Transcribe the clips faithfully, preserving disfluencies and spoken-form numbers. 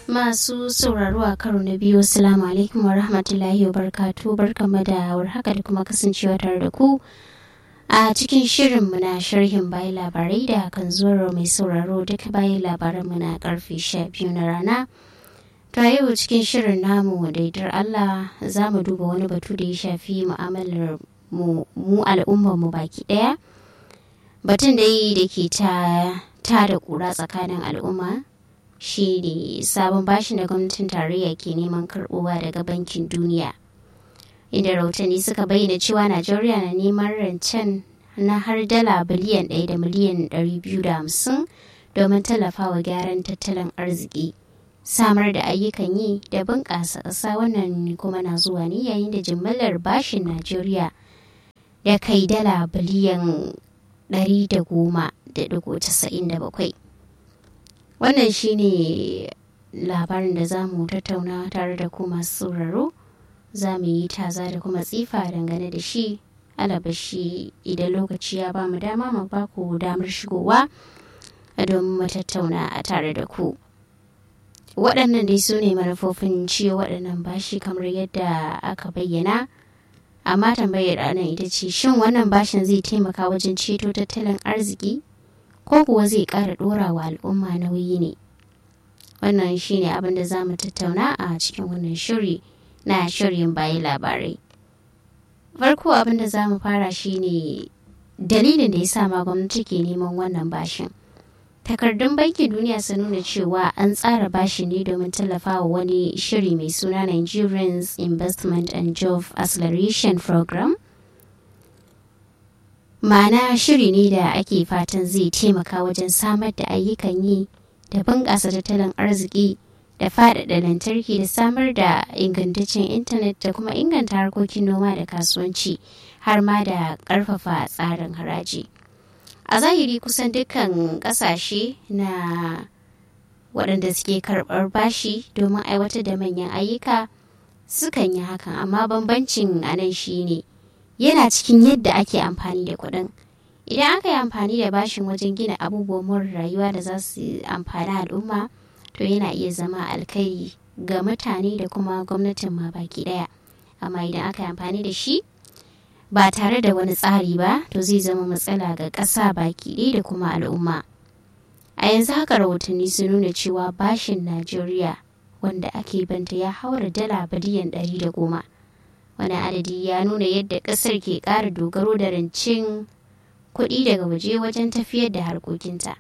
Masu sauraro a karo na biyu, Assalamu alaikum wa rahmatullahi wa barakatuh, barkamu da warhaka da kuma kasancewa tare da ku a cikin shirinmu na sharhin bayan labarai da kan zuwa mai sauraro duka bayan labaranmu na karfe sha biyu na rana. To yau cikin shirin namu da yardar Allah za mu duba wani batu da ya shafi mu'amalar mu, mu al'ummar mu baki daya. Batun da yi da ke ta ta da kura tsakanin al'umma shi ne sabon bashin da gwamnatin tarayya ke neman karbowa daga bankin duniya, inda rahotanni suka bayyana cewa Najeriya na neman rancen na har dala biliyan ɗaya da miliyan ɗari biyu da hamsin domin tallafawa gyaran tattalin arziki, samar da ayyukan yi da bunƙasa ƙasa. Wannan kuma na zuwa ne yayin da jimillar bashin Najeriya ya kai dala biliyan ɗari da goma da ɗigo casa'in da bakwai. Wannan shine labarin da za mu tattauna tare da ku masu sauraro. Za mu yi taza da kuma tsifa dangane da shi, alabashi idan lokaci ya ba mu dama mu ba ku damar shigowa domin mu tattauna a tare da ku. Waɗannan dai su ne manufofin ciyo waɗannan bashi kamar yadda aka bayyana, amma tambayar anan ita ce shin wannan bashin zai taimaka wajen ceto tattalin arziki ko kuwa zai ƙara ɗora wa al'umma nauyi ne? Wannan shi ne abin da za mu tattauna a cikin wannan shiri na shirin bayan labarai. Farko abin da za mu fara shi ne dalilin da ya sa ma gwamnati ke neman wannan bashin. Takardun bankin duniya sun nuna cewa an tsara bashin ne domin tallafawa wani shiri mai suna Nigerians Investment and Job Acceleration Program. Ma'ana shiri ne da ake fatan zai taimaka wajen samar da ayyukan yi da bunƙasa tattalin arziki da faɗaɗa lantarki da samar da ingantaccen intanet da kuma inganta harkokin noma da kasuwanci har ma da ƙarfafa tsarin haraji. A zahiri kusan dukkan ƙasashe na waɗanda suke karɓar bashi domin aiwatar da manyan ayyuka sukan yi hakan, amma bambancin a nan shi ne yana cikin yadda ake amfani da kuɗin. Idan aka yi amfani da bashin wajen gina abubuwan more rayuwa da za su amfani al'umma, to yana iya zama alkhairi ga mutane da kuma gwamnatin ma baki ɗaya. Amma idan aka yi amfani da shi ba tare da wani tsari ba, to zai zama matsala ga ƙasa baki ɗaya da kuma al'umma. A yanzu haka rahotanni sun nuna cewa bashin Najeriya wanda ake banta ya haura dala biliyan ɗari da goma. Wani adadi ya nuna yadda ƙasar ke ƙara dogaro da rancen kuɗi daga waje wajen tafiyar da harkokinta.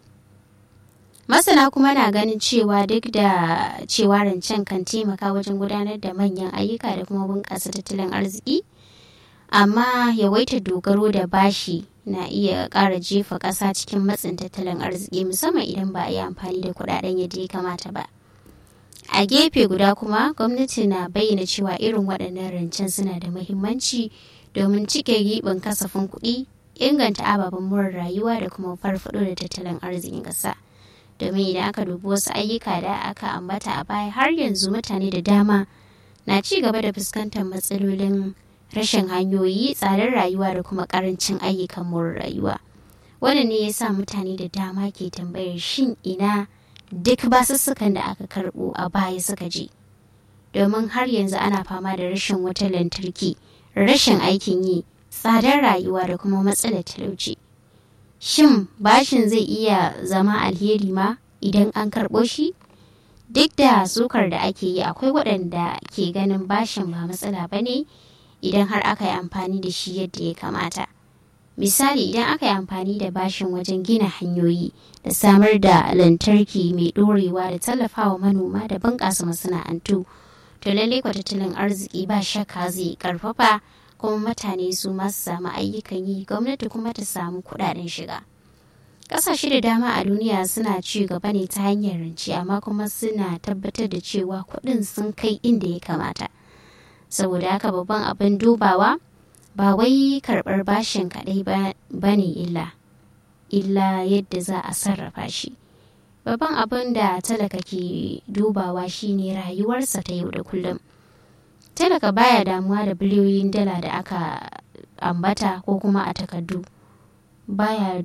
Masana kuma na ganin cewa duk da cewa rancen kan taimaka wajen gudanar da manyan ayyuka da kuma bunƙasa tattalin arziki, amma yawaitar dogaro da bashi na iya ƙara jefa ƙasa cikin matsin tattalin arziki, musamman idan ba a yi amfani da kuɗaɗen yadda ya kamata ba. A gefe guda kuma gwamnati na bayyana cewa irin waɗannan rancen suna da muhimmanci domin cike giɓin kasafin kuɗi, inganta ababen more rayuwa da kuma farfaɗo da tattalin arzikin ƙasa. Domin idan aka dubi wasu ayyuka da aka ambata a baya, har yanzu mutane da dama na ci gaba da fuskantar matsalolin rashin hanyoyi, tsadar rayuwa da kuma ƙarancin ayyukan more rayuwa. Wannan ne ya sa mutane da dama ke tambayar shin ina duk basussukan da aka karɓo a baya suka je, domin har yanzu ana fama da rashin wutar lantarki, rashin aikin yi, tsadar rayuwa da kuma matsalar talauci. Shin bashin zai iya zama alheri ma idan an karɓo shi? Duk da sukar da ake yi, akwai waɗanda ke ganin bashin ba matsala ba ne idan har aka yi amfani da shi yadda ya kamata. Misali, idan aka yi amfani da bashin wajen gina hanyoyi da samar da lantarki mai ɗorewa da tallafawa manoma da bunƙasa masana'antu, to lallai kwa tattalin arziki ba shakka zai ƙarfafa, kuma mutane su masu samu ayyukan yi, gwamnati kuma ta samu kuɗaɗen shiga. Ƙasashe da dama a duniya suna ci gaba ne ta hanyar rance, amma kuma suna tabbatar da cewa kuɗin sun kai inda ya kamata. Saboda haka babban abin dubawa ba wai karɓar bashin kaɗai ba ne illa, illa yadda za a sarrafa shi. Babban abin da talaka ke dubawa shine rayuwarsa ta yau da kullum. Talaka baya damuwa da biliyoyin dala da aka ambata ko kuma a takardu, baya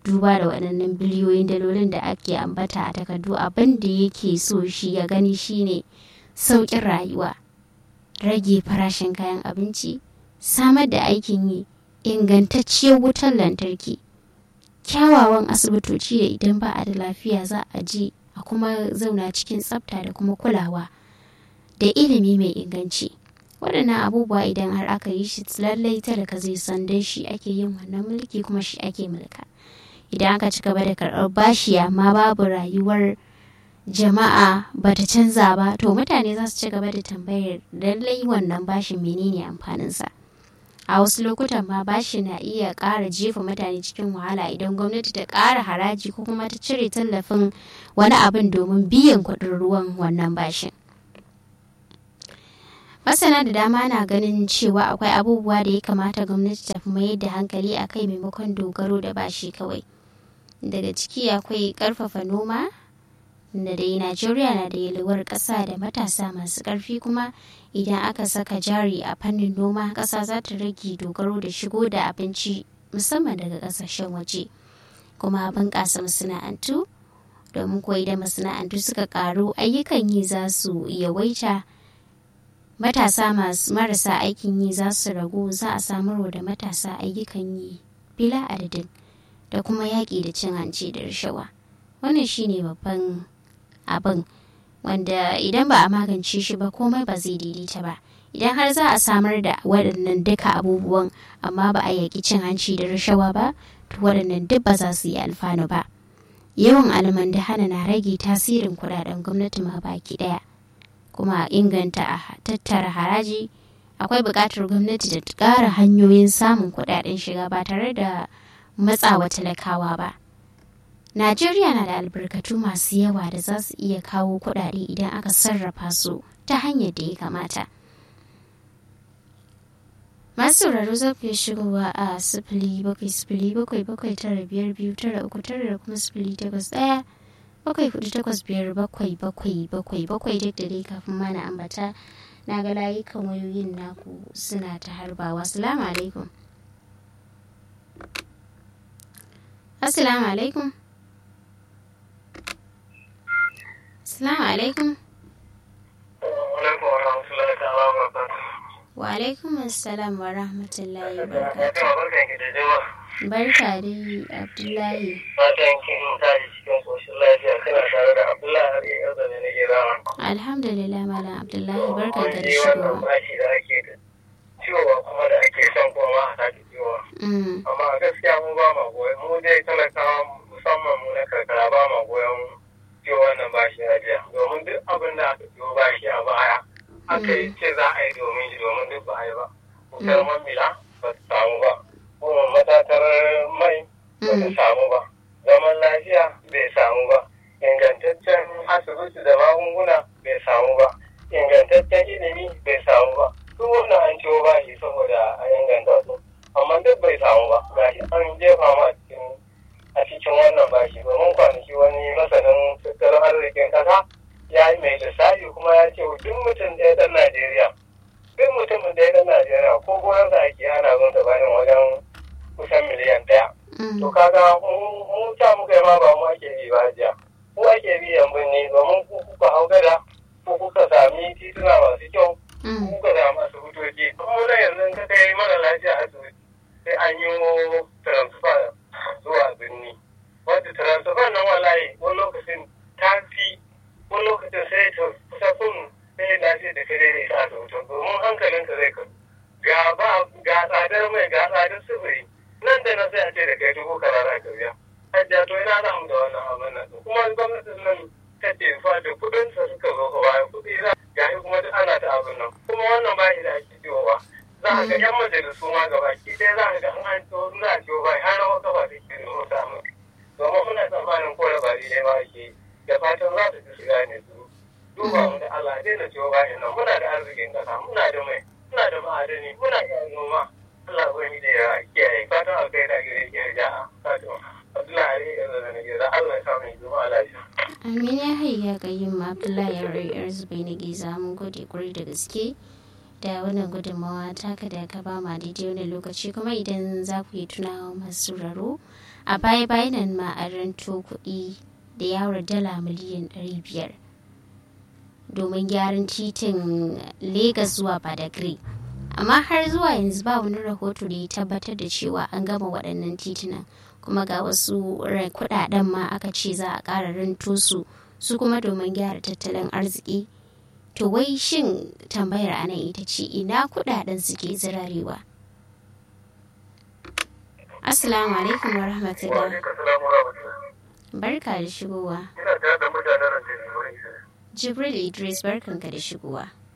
duba da waɗannan biliyoyin dalolin da ake ambata a takardu, abin da yake so shi ya gani shine sauƙin rayuwa, rage farashin kayan abinci, samar da aikin yi, ingantacciyar wutar lantarki, kyawawan asibitoci da idan ba a da lafiya za a je a kuma zauna cikin tsafta da kuma kulawa, da ilimi mai inganci. Waɗannan abubuwa idan har aka yi shi lallai talaka zai san dai shi ake yin wannan mulki kuma shi ake mulka. Idan aka ci gaba da karɓar bashi amma babu rayuwar jama'a bata canza ba, to mutane za su ci gaba da tambayar lallai wannan bashin menene amfaninsa. A wasu lokutan ma bashi na iya ƙara jefa mutane cikin wahala idan gwamnati ta ƙara haraji ko kuma ta cire tallafin wani abin domin biyan kuɗin ruwan wannan bashin. Masana da dama na ganin cewa akwai abubuwa da ya kamata gwamnati ta fi mayar da hankali a kai maimakon dogaro da bashi kawai. Daga ciki akwai ƙarfafa noma, da dai Najeriya na da yalwar ƙasa da matasa masu ƙarfi, kuma idan aka saka jari a fannin noma, ƙasa za ta rage dogaro da shigo da abinci musamman daga ƙasashen waje. Kuma bunƙasa masana'antu, domin kuwa idan masana'antu suka ƙaru ayyukan yi za su yawaita, matasa masu marasa aikin yi za su ragu, za a samarwa da matasa ayyukan yi bila adadin, da kuma yaƙi da cin hanci da rashawa. Wannan shine babban abin wanda idan ba a magance shi ba komai ba zai daidaita ba. Idan har za a samar da waɗannan duka abubuwan amma ba a yaƙi cin hanci da rashawa ba, to waɗannan duk ba za su yi alfanu ba. Yawan almandahana na rage tasirin kuɗaɗen gwamnati ma baki ɗaya. Kuma inganta a tattara haraji, akwai buƙatar gwamnati ta ƙara hanyoyin samun kuɗaɗen shiga ba tare da matsawa talakawa ba. Najeriya na da albarkatu masu yawa da za su iya kawo kuɗaɗe idan aka sarrafa su ta hanyar da ya kamata. Masu sauraro za ku iya shigowa a sifili bakwai sifili bakwai bakwai tara biyar biyu tara uku tara da kuma sifili takwas ɗaya bakwai hudu takwas biyar bakwai bakwai bakwai bakwai. Duk da dai kafin mana ambata na ga layukan wayoyin naku suna ta harbawa. Assalamu alaikum. Assalamu alaikum. Assalamu alaikum. Wa alaikum assalam wa rahmatullahi wa barakatuh. Barka dai Abdullahi. Fatan kin tashi cikin koshin lafiya, kana tare da Abdullahi har yanzu da nake zama. Alhamdulillah Malam Abdullahi, barka da shigowa. Wannan bashi da ake da ciwowa kuma da ake son kuma a sake ciwowa. Amma gaskiya mu ba ma goyon, mu dai talakawa musamman mu na karkara ba ma goyon ciwo wannan bashi na jiya. Domin duk abin da aka ciwo bashi a baya aka yi ce za a yi domin shi, domin duk ba a yi ba. Kusan mamila ba su samu ba. Kuma matatar mai ba ta samu ba, zaman lafiya bai samu ba, ingantaccen asibiti da magunguna bai samu ba, ingantaccen ilimi bai samu ba. Duk wannan an ciwo ba shi saboda a inganta su, amma duk bai samu ba. Ga shi an jefa mu a cikin wannan bashi, domin kwanaki wani masanin tattalin arzikin ƙasa ya yi mai lissafi kuma ya ce duk mutum ɗaya ɗan Najeriya, duk mutumin ɗaya ɗan Najeriya ko gonarsa ake ana zon ta bayan wajen kusan miliyan ɗaya. To kaga mu ta muka yi ma ba mu ake bi ba jiya. Mu ake bi yan birni domin ku kuka hau gada, ko kuka sami tituna masu kyau, ku kuka sami asibitoci. Kuma da yanzu ka kai mara lafiya asibiti sai an yi transfer zuwa birni. Wanda transfer nan wallahi wani lokacin ta fi, wani lokacin sai ta kusa kun sai lafiya da kare ne sa asibiti, domin hankalinka zai karu. Ga ba ga tsadar mai, ga tsadar sufuri. Nan da na sai a ce da kai dubu kaza za ka biya. Hajja to ina za mu da wannan abin nan. Kuma gwamnatin nan ta ce fa da kuɗin sa suka zo ka bayan kuɗi za ga shi kuma duk ana ta abin nan. Kuma wannan ba shi da ake ciwo ba. Za ka ga yan majalisu ma gaba ki ɗaya za ka ga an an ciwo za a ciwo ba har rawa kafa da ke zo samu. Domin muna tsammanin ko da ba ne ma ake da fatan za ta ci shiga ne su. Duba mu da Allah daina ciwo ba nan, muna da arzikin ƙasa, muna da mai, muna da ma'adani, muna da noma. Allah wani da ya kiyaye fatan alkai da gare ke ja'a. Abdullahi yanzu da nake da Allah ya samu juma'a lafiya. Amin ya hayya kayyum Abdullahi ya rai arzubai na giza, mun gode kwarai da gaske da wannan gudunmawa taka da ka ba ma daidai wani lokaci. Kuma idan za ku yi tunawa masu raro a baya-bayan nan ma an ranto kuɗi da yawar dala miliyan ɗari biyar domin gyaran titin Legas zuwa Badagry. Amma har zuwa yanzu ba wani rahoto da ya tabbatar da cewa an gama waɗannan titunan, kuma ga wasu kuɗaɗen ma aka ce za a ƙara ranto su su kuma domin gyara tattalin arziki. To wai shin tambayar anan ita ce ina kuɗaɗen suke zirarewa? Assalamu alaikum wa rahmatullah. Barka da shigowa. Ina tare da mutanen da Jibril. Jibril Idris, barkanka da shigowa.